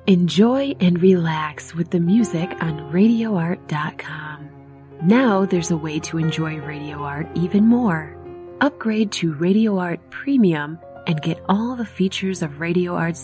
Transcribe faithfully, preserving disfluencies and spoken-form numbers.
Enjoy and relax with the music on radio art dot com. Now there's a way to enjoy Radio Art even more. Upgrade to Radio Art Premium and get all the features of Radio Art's